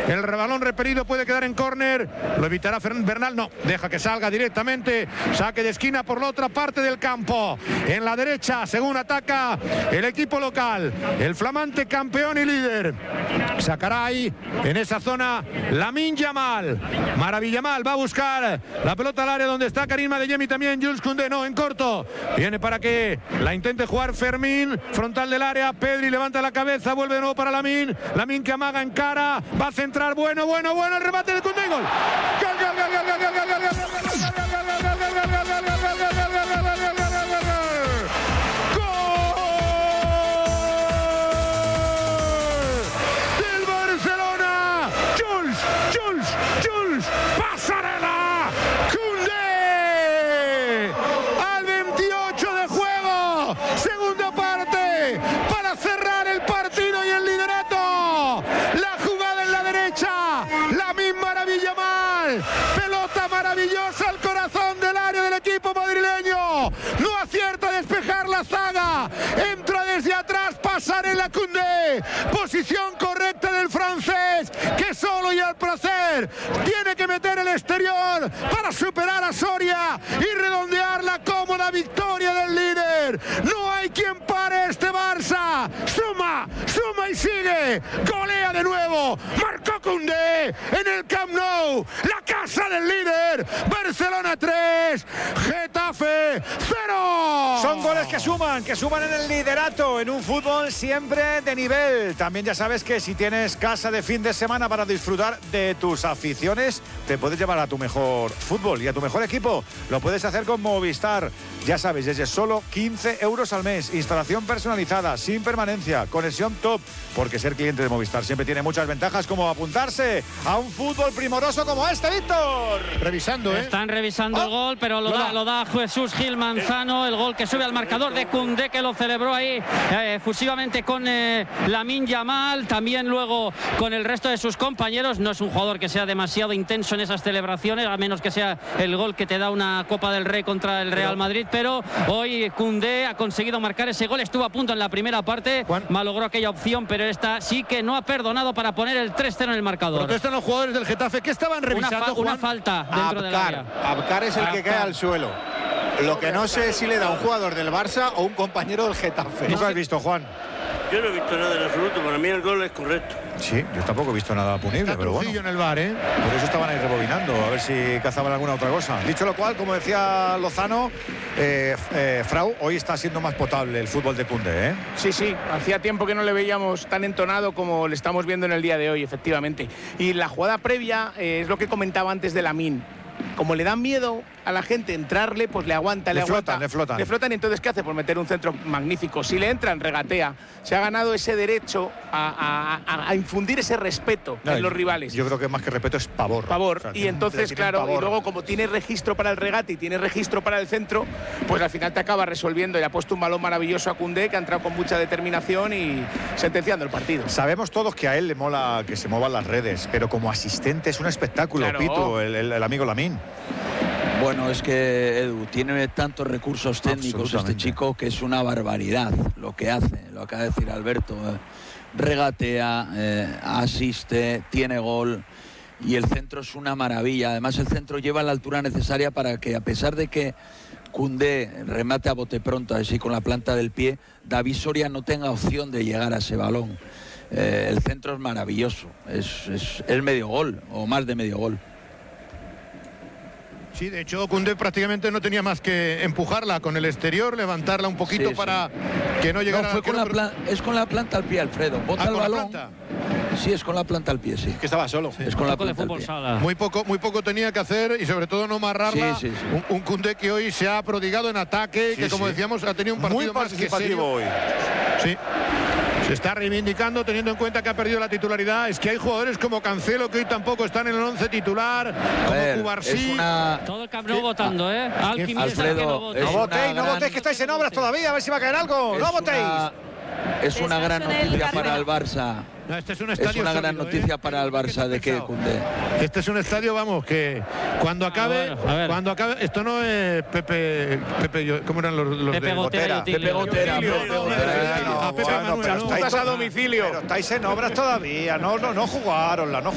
El balón repelido puede quedar en córner. Lo evitará Bernal. No, deja que salga directamente. Saque de esquina por la otra parte del campo. En la derecha, según ataca el equipo local. El flamante campeón y líder. Sacará ahí, en esa zona, Lamine Yamal. Maravillamal va a buscar la pelota al área donde está Karim Adeyemi, también Jules Koundé. No, en corto. Viene para que la intente jugar Fermín. Frontal del área. Pedri levanta la cabeza. Vuelve de nuevo para Lamine. Lamine que amaga en cara. Va a centrar. Bueno. El remate de Koundé. Gol. Jules, pasarela, Koundé, al 28 de juego, segunda parte, para cerrar el partido y el liderato, la jugada en la derecha, Lamine Maravillamal, pelota maravillosa al corazón del área del equipo madrileño, no acierta a despejar la zaga, entra desde atrás, pasarela Koundé, posición correcta del francés, que solo y al placer tiene que meter el exterior para superar a Soria y redondear la cómoda victoria del líder. No hay quien pare este Barça. Suma y sigue. Golea de nuevo. Marcó Koundé en el Camp Nou. La casa del líder. Barcelona 3, Getafe 0. Son goles que suman en el liderato, en un fútbol siempre de nivel. También ya sabes que si tienes casa de fin de semana para disfrutar de tus aficiones, te puedes llevar a tu mejor fútbol y a tu mejor equipo. Lo puedes hacer con Movistar. Ya sabes, desde solo 15 euros al mes. Instalación personalizada, sin permanencia, conexión top. Porque ser cliente de Movistar siempre tiene muchas ventajas, como apuntarse a un fútbol primoroso como este, Víctor. Revisando, Están revisando el gol, pero lo da Jesús Gil Manzano. El gol que sube al marcador de Koundé, que lo celebró ahí efusivamente con Lamine Yamal. También luego con el resto de sus compañeros. No es un jugador que sea demasiado intenso en esas celebraciones, a menos que sea el gol que te da una Copa del Rey contra el Real Madrid. Pero hoy Koundé ha conseguido marcar ese gol. Estuvo a punto en la primera parte, malogró aquella opción, pero esta sí que no ha perdonado para poner el 3-0 en el marcador. Protestan los jugadores del Getafe. ¿Qué estaban revisando, una falta dentro del área. Abkar es el que cae al suelo. Lo que no sé es si le da un jugador del Barça o un compañero del Getafe. ¿Tú qué has visto, Juan? Yo no he visto nada en absoluto. Para mí el gol es correcto. Sí, yo tampoco he visto nada punible, pero bueno. En el bar, Por eso estaban ahí rebobinando, a ver si cazaban alguna otra cosa. Dicho lo cual, como decía Lozano, Frau, hoy está siendo más potable el fútbol de Koundé, Sí, hacía tiempo que no le veíamos tan entonado como le estamos viendo en el día de hoy, efectivamente. Y la jugada previa es lo que comentaba antes de Lamine. Como le dan miedo a la gente entrarle, pues le aguanta. Le flotan. Y entonces, ¿qué hace? Pues meter un centro magnífico. Si le entran, regatea. Se ha ganado ese derecho a infundir ese respeto en los rivales. Yo creo que más que respeto es pavor. O sea, y entonces, claro, pavor. Y luego como tiene registro para el regate y tiene registro para el centro, pues al final te acaba resolviendo. Y le ha puesto un balón maravilloso a Koundé, que ha entrado con mucha determinación y sentenciando el partido. Sabemos todos que a él le mola que se muevan las redes, pero como asistente es un espectáculo, claro. Pito, el amigo Lamine. Bueno, es que Edu tiene tantos recursos técnicos este chico que es una barbaridad lo que hace, lo acaba de decir Alberto. Regatea, asiste, tiene gol y el centro es una maravilla. Además el centro lleva la altura necesaria para que, a pesar de que Koundé remate a bote pronto, así con la planta del pie, David Soria no tenga opción de llegar a ese balón. El centro es maravilloso, es medio gol o más de medio gol. Sí, de hecho Koundé prácticamente no tenía más que empujarla con el exterior, levantarla un poquito para que no llegara. No, es con la planta al pie, Alfredo. Bota el balón. Sí, es con la planta al pie, sí. Es que estaba solo. Sí. Es con la planta al pie. Muy poco tenía que hacer y sobre todo no amarrarla. Sí. Un Koundé que hoy se ha prodigado en ataque, que como decíamos ha tenido un partido muy participativo hoy. Sí. Se está reivindicando, teniendo en cuenta que ha perdido la titularidad. Es que hay jugadores como Cancelo que hoy tampoco están en el 11 titular, como Cubarsí. Todo el Camp Nou votando, Alfredo, no votéis, que estáis en obras todavía, a ver si va a caer algo. No votéis. Es una gran noticia para el Barça. No, este es un estadio. Es una gran noticia para el Barça de que Koundé. Este es un estadio, vamos, que cuando acabe, esto no es Pepe, ¿cómo eran los Pepe de Gotera? Pepe Gotera. Estás a domicilio. Pero estáis en obras todavía, no jugaronla, no